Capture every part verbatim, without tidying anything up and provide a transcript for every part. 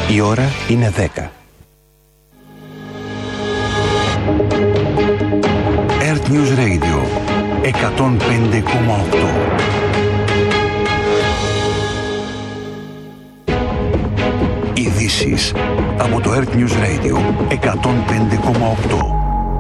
Η ώρα είναι δέκα. Earth News Radio εκατόν πέντε κόμμα οκτώ. Ειδήσεις από το Earth News Radio εκατόν πέντε κόμμα οκτώ.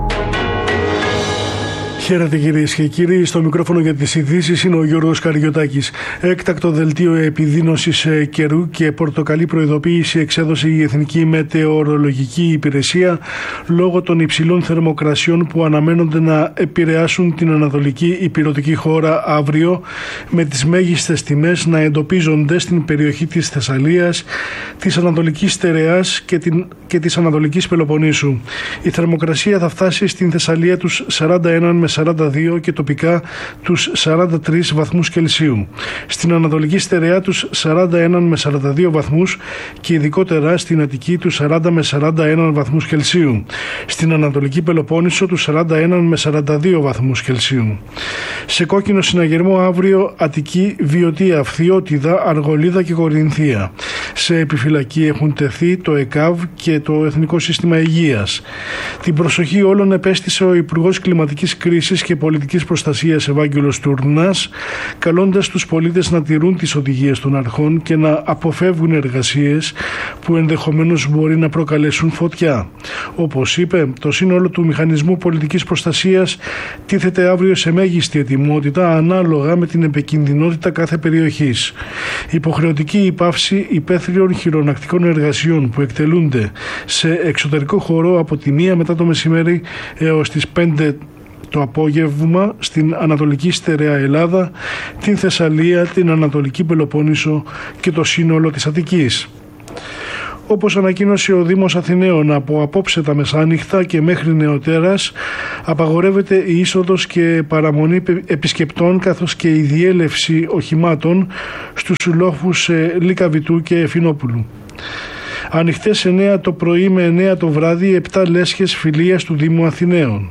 Χαίρετε κυρίες και κύριοι, στο μικρόφωνο για τις ειδήσεις είναι ο Γιώργος Καριωτάκης. Έκτακτο δελτίο επιδείνωσης καιρού και πορτοκαλί προειδοποίηση εξέδωσε η Εθνική Μετεωρολογική Υπηρεσία λόγω των υψηλών θερμοκρασιών που αναμένονται να επηρεάσουν την ανατολική ηπειρωτική χώρα αύριο, με τις μέγιστες τιμές να εντοπίζονται στην περιοχή της Θεσσαλίας, της Ανατολικής Στερεάς και, την, και της Ανατολικής Πελοποννήσου. Η θερμοκρασία θα φτάσει στην Θεσσαλία τους σαράντα ένα με σαράντα δύο και τοπικά τους σαράντα τρεις βαθμούς Κελσίου. Στην Ανατολική Στερεά τους σαράντα ένα με σαράντα δύο βαθμούς και ειδικότερα στην Αττική τους σαράντα με σαράντα ένα βαθμούς Κελσίου. Στην Ανατολική Πελοπόννησο τους σαράντα ένα με σαράντα δύο βαθμούς Κελσίου. Σε κόκκινο συναγερμό αύριο Αττική, Βιωτία, Φθιώτιδα, Αργολίδα και Κορινθία. Σε επιφυλακή έχουν τεθεί το ΕΚΑΒ και το Εθνικό Σύστημα Υγείας. Την προσοχή όλων επέστησε ο Υπουργός Κλιματικής Κρίσης και Πολιτικής Προστασίας Ευάγγελος Τουρνάς, καλώντας τους πολίτες να τηρούν τις οδηγίες των αρχών και να αποφεύγουν εργασίες που ενδεχομένως μπορεί να προκαλέσουν φωτιά. Όπως είπε, το σύνολο του Μηχανισμού Πολιτικής Προστασίας τίθεται αύριο σε μέγιστη ετοιμότητα ανάλογα με την επικινδυνότητα κάθε περιοχής. Υποχρεωτική υπάυση υπαίθριων χειρονακτικών εργασιών που εκτελούνται σε εξωτερικό χώρο από τη μία μετά το μεσημέρι έως τις πέντε το απόγευμα στην Ανατολική Στερεά Ελλάδα, την Θεσσαλία, την Ανατολική Πελοπόννησο και το σύνολο της Αττικής. Όπως ανακοίνωσε ο Δήμος Αθηναίων, από απόψε τα μεσάνυχτα και μέχρι νεοτέρας απαγορεύεται η είσοδος και παραμονή επισκεπτών καθώς και η διέλευση οχημάτων στους λόφους Λυκαβητού και Εφινόπουλου. Ανοιχτές εννέα το πρωί με εννέα το βράδυ επτά λέσχες φιλίας του Δήμου Αθηναίων.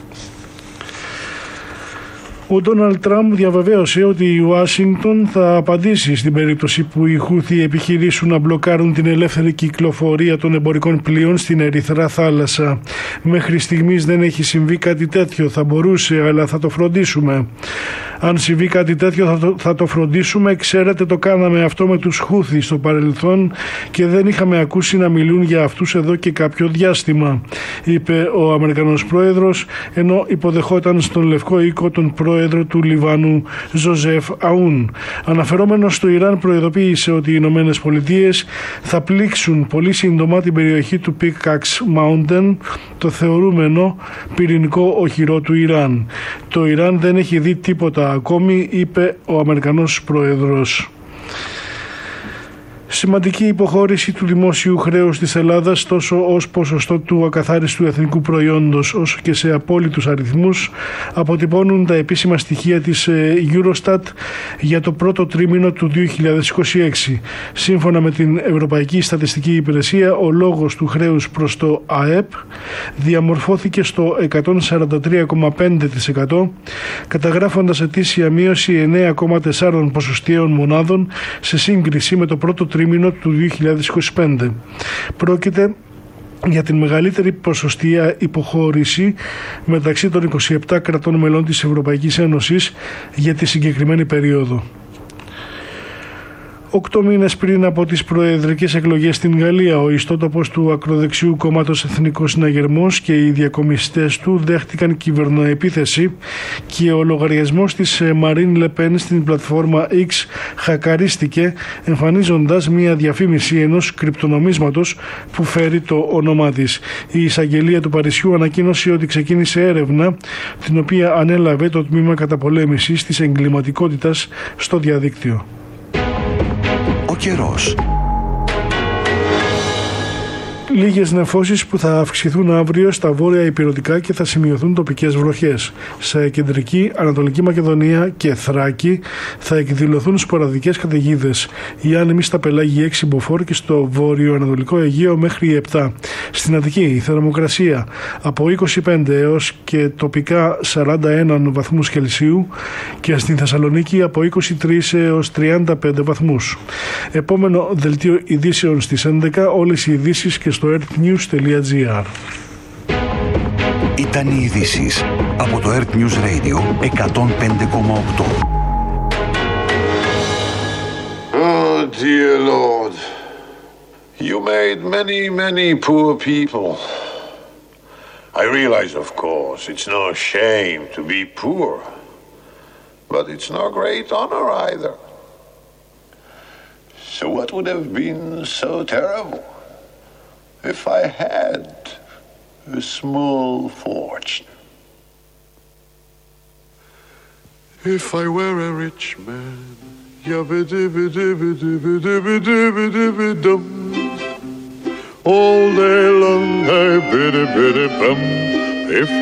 Ο Ντόναλντ Τραμπ διαβεβαίωσε ότι η Ουάσιγκτον θα απαντήσει στην περίπτωση που οι Χούθι επιχειρήσουν να μπλοκάρουν την ελεύθερη κυκλοφορία των εμπορικών πλοίων στην Ερυθρά θάλασσα. Μέχρι στιγμής δεν έχει συμβεί κάτι τέτοιο, θα μπορούσε, αλλά θα το φροντίσουμε. Αν συμβεί κάτι τέτοιο θα το, θα το φροντίσουμε. Ξέρετε, το κάναμε αυτό με τους Χούθι στο παρελθόν και δεν είχαμε ακούσει να μιλούν για αυτούς εδώ και κάποιο διάστημα, είπε ο Αμερικανός πρόεδρος, ενώ υποδεχόταν στον Λευκό Οίκο τον πρόεδρο του Λιβάνου Ζωζεφ Αούν. Αναφερόμενος στο Ιράν, προειδοποίησε ότι οι Ηνωμένες Πολιτείες θα πλήξουν πολύ σύντομα την περιοχή του Pickaxe Mountain, το θεωρούμενο πυρηνικό οχυρό του Ιράν. Το Ιράν δεν έχει δει τίποτα ακόμη, είπε ο Αμερικανός πρόεδρος. Σημαντική υποχώρηση του δημόσιου χρέους της Ελλάδας τόσο ως ποσοστό του ακαθάριστου εθνικού προϊόντος όσο και σε απόλυτους αριθμούς αποτυπώνουν τα επίσημα στοιχεία της Eurostat για το πρώτο τρίμηνο του δύο χιλιάδες είκοσι έξι. Σύμφωνα με την Ευρωπαϊκή Στατιστική Υπηρεσία, ο λόγος του χρέους προς το ΑΕΠ διαμορφώθηκε στο εκατόν σαράντα τρία κόμμα πέντε τοις εκατό, καταγράφοντας ετήσια μείωση εννέα κόμμα τέσσερα ποσοστιαίων μονάδων σε σύγκριση με το πρώτο τρίμηνο του δύο χιλιάδες είκοσι πέντε. Πρόκειται για την μεγαλύτερη ποσοστιαία υποχώρηση μεταξύ των είκοσι επτά κρατών μελών της Ευρωπαϊκής Ένωσης για τη συγκεκριμένη περίοδο. Οκτώ μήνες πριν από τις προεδρικές εκλογές στην Γαλλία, ο ιστότοπος του ακροδεξιού κόμματος Εθνικός Συναγερμός και οι διακομιστές του δέχτηκαν κυβερνοεπίθεση και ο λογαριασμός της Μαρίν Λεπέν στην πλατφόρμα X χακαρίστηκε, εμφανίζοντας μια διαφήμιση ενός κρυπτονομίσματος που φέρει το όνομά της. Η εισαγγελία του Παρισιού ανακοίνωσε ότι ξεκίνησε έρευνα, την οποία ανέλαβε το τμήμα καταπολέμησης της εγκληματικότητας στο διαδίκτυο. Καιρός. Λίγες νεφώσεις που θα αυξηθούν αύριο στα βόρεια ηπειρωτικά και θα σημειωθούν τοπικές βροχές. Σε κεντρική, Ανατολική Μακεδονία και Θράκη θα εκδηλωθούν σποραδικές καταιγίδες. Οι άνεμοι στα πελάγια έξι μποφόρ και στο βόρειο-ανατολικό Αιγαίο μέχρι επτά. Στην Αττική η θερμοκρασία από είκοσι πέντε έως και τοπικά σαράντα ένα βαθμούς Κελσίου και στην Θεσσαλονίκη από είκοσι τρεις έως τριάντα πέντε βαθμούς. Επόμενο δελτίο ειδήσεων στις έντεκα, όλες οι ειδήσεις και στο earthnews τελεία gr. Ήταν οι ειδήσεις από το Earth News Radio εκατόν πέντε κόμμα οκτώ. Oh dear Lord, you made many, many poor people. I realize, of course, it's no shame to be poor, but it's no great honor either. So what would have been so terrible if I had a small fortune? If I were a rich man, yabba-dibba-dibba-dibba-dibba-dibba-dibba-dum, all day long I biddy-biddy-bum. If